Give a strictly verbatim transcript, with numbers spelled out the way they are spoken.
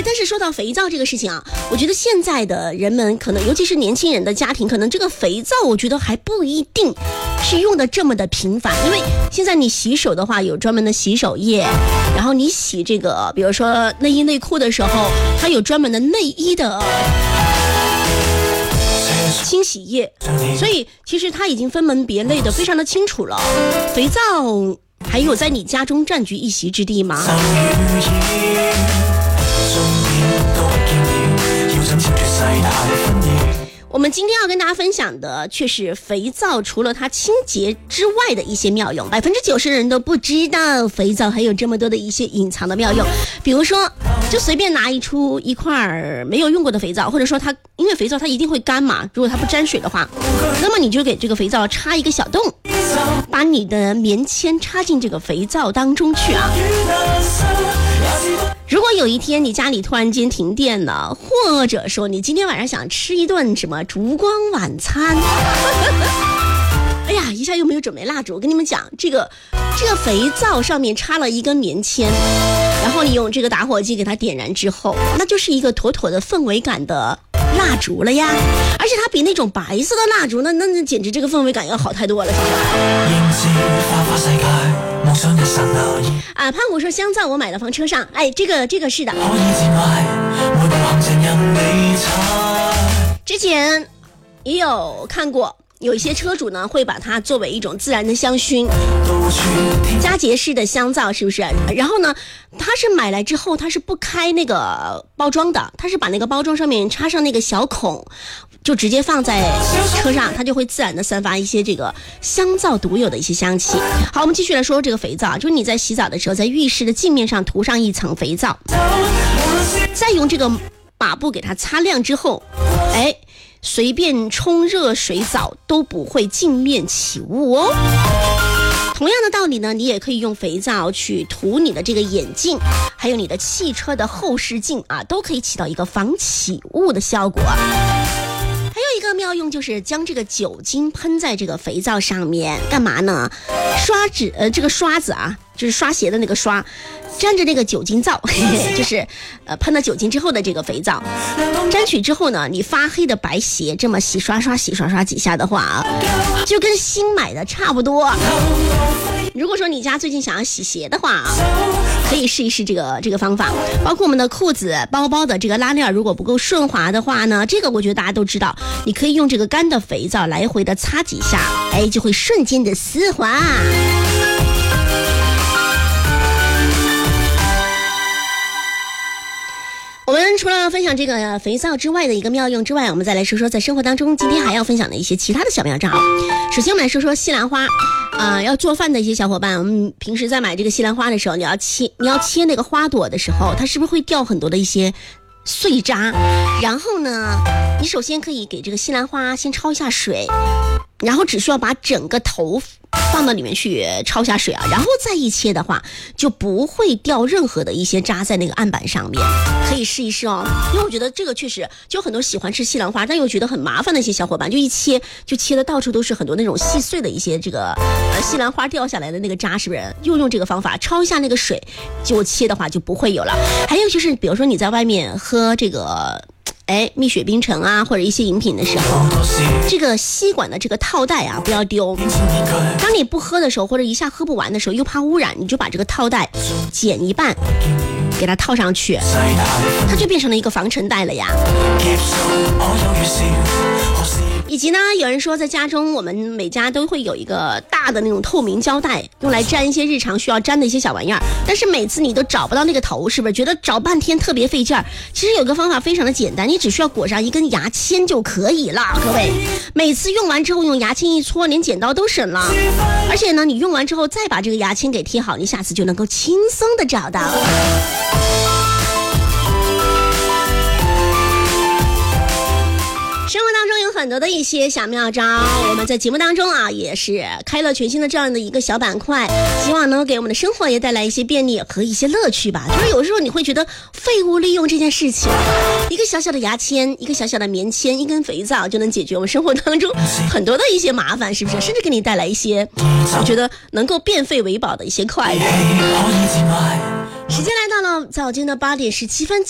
哎，但是说到肥皂这个事情啊，我觉得现在的人们可能，尤其是年轻人的家庭，可能这个肥皂我觉得还不一定是用的这么的频繁，因为现在你洗手的话有专门的洗手液，然后你洗这个比如说内衣内裤的时候，它有专门的内衣的清洗液，所以其实它已经分门别类的非常的清楚了。肥皂还有在你家中占据一席之地吗？我们今天要跟大家分享的却是肥皂除了它清洁之外的一些妙用，百分之九十人都不知道肥皂还有这么多的一些隐藏的妙用。比如说就随便拿一出一块没有用过的肥皂，或者说它因为肥皂它一定会干嘛，如果它不沾水的话，那么你就给这个肥皂插一个小洞，把你的棉签插进这个肥皂当中去啊。如果有一天你家里突然间停电了，或者说你今天晚上想吃一顿什么烛光晚餐哎呀，一下又没有准备蜡烛，我跟你们讲，这个这个肥皂上面插了一根棉签，然后你用这个打火机给它点燃之后，那就是一个妥妥的氛围感的蜡烛了呀。而且它比那种白色的蜡烛那那那简直这个氛围感要好太多了，是不是？啊，胖虎说香皂我买了放车上，哎，这个这个是的。之前也有看过，有一些车主呢会把它作为一种自然的香薰，佳洁式的香皂，是不是？然后呢，它是买来之后它是不开那个包装的，它是把那个包装上面插上那个小孔，就直接放在车上，它就会自然的散发一些这个香皂独有的一些香气。好，我们继续来说这个肥皂，就是你在洗澡的时候，在浴室的镜面上涂上一层肥皂，再用这个抹布给它擦亮之后，哎，随便冲热水澡都不会镜面起雾哦。同样的道理呢，你也可以用肥皂去涂你的这个眼镜，还有你的汽车的后视镜啊，都可以起到一个防起雾的效果。还有一个妙用就是将这个酒精喷在这个肥皂上面，干嘛呢？刷纸呃，这个刷子啊，就是刷鞋的那个刷，沾着那个酒精皂，嘿嘿，就是呃喷了酒精之后的这个肥皂，沾取之后呢，你发黑的白鞋这么洗刷刷洗刷刷几下的话啊，就跟新买的差不多。如果说你家最近想要洗鞋的话啊，可以试一试这个这个方法。包括我们的裤子包包的这个拉链如果不够顺滑的话呢，这个我觉得大家都知道，你可以用这个干的肥皂来回的擦几下，哎，就会瞬间的丝滑。我们除了分享这个肥皂之外的一个妙用之外，我们再来说说在生活当中今天还要分享的一些其他的小妙招。首先我们来说说西兰花，呃，要做饭的一些小伙伴，我们平时在买这个西兰花的时候，你要切你要切那个花朵的时候，它是不是会掉很多的一些碎渣？然后呢，你首先可以给这个西兰花先焯一下水，然后只需要把整个头放到里面去焯下水啊，然后再一切的话，就不会掉任何的一些渣在那个案板上面，可以试一试哦。因为我觉得这个确实，就很多喜欢吃西兰花但又觉得很麻烦的一些小伙伴，就一切就切的到处都是很多那种细碎的一些这个呃西兰花掉下来的那个渣，是不是？又用这个方法焯一下那个水，就切的话就不会有了。还有就是，比如说你在外面喝这个。哎，蜜雪冰城啊，或者一些饮品的时候，这个吸管的这个套带啊，不要丢。当你不喝的时候，或者一下喝不完的时候，又怕污染，你就把这个套带剪一半，给它套上去，它就变成了一个防尘袋了呀。以及呢，有人说在家中，我们每家都会有一个大的那种透明胶带，用来粘一些日常需要粘的一些小玩意儿，但是每次你都找不到那个头，是不是觉得找半天特别费劲儿？其实有个方法非常的简单，你只需要裹上一根牙签就可以了。各位，每次用完之后用牙签一搓，连剪刀都省了。而且呢，你用完之后再把这个牙签给贴好，你下次就能够轻松的找到。生活当中有很多的一些小妙招，我们在节目当中啊也是开了全新的这样的一个小板块，希望能够给我们的生活也带来一些便利和一些乐趣吧。就是有时候你会觉得废物利用这件事情，一个小小的牙签，一个小小的棉签，一根肥皂就能解决我们生活当中很多的一些麻烦，是不是？甚至给你带来一些我觉得能够变废为宝的一些快乐。时间来到了早间的八点十七分。